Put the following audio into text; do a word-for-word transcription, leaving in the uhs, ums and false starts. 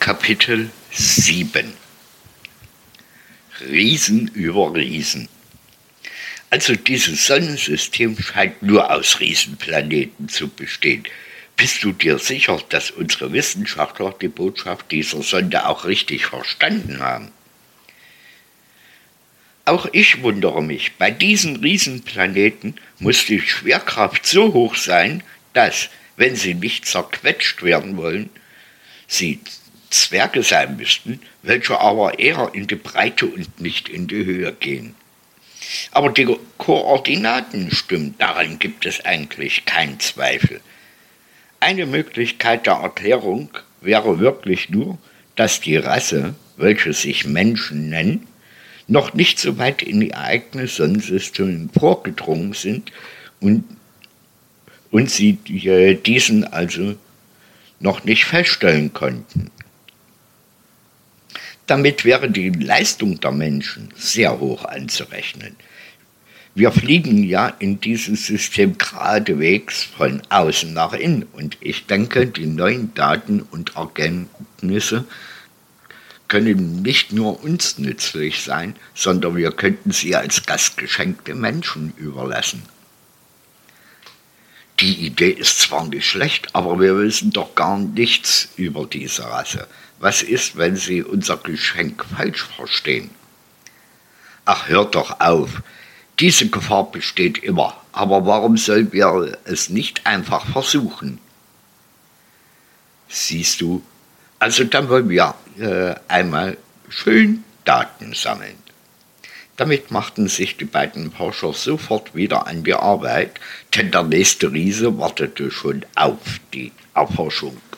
Kapitel sieben. Riesen über Riesen. Also dieses Sonnensystem scheint nur aus Riesenplaneten zu bestehen. Bist du dir sicher, dass unsere Wissenschaftler die Botschaft dieser Sonde auch richtig verstanden haben? Auch ich wundere mich, bei diesen Riesenplaneten muss die Schwerkraft so hoch sein, dass, wenn sie nicht zerquetscht werden wollen, sie Zwerge sein müssten, welche aber eher in die Breite und nicht in die Höhe gehen. Aber die Koordinaten stimmen, daran gibt es eigentlich keinen Zweifel. Eine Möglichkeit der Erklärung wäre wirklich nur, dass die Rasse, welche sich Menschen nennen, noch nicht so weit in ihr eigenes Sonnensystem vorgedrungen sind und, und sie die, diesen also noch nicht feststellen konnten. Damit wäre die Leistung der Menschen sehr hoch anzurechnen. Wir fliegen ja in dieses System geradewegs von außen nach innen und ich denke, die neuen Daten und Erkenntnisse können nicht nur uns nützlich sein, sondern wir könnten sie als Gastgeschenk den Menschen überlassen. Die Idee ist zwar nicht schlecht, aber wir wissen doch gar nichts über diese Rasse. Was ist, wenn sie unser Geschenk falsch verstehen? Ach, hört doch auf. Diese Gefahr besteht immer. Aber warum sollen wir es nicht einfach versuchen? Siehst du, also dann wollen wir äh, einmal schön Daten sammeln. Damit machten sich die beiden Forscher sofort wieder an die Arbeit, denn der nächste Riese wartete schon auf die Erforschung.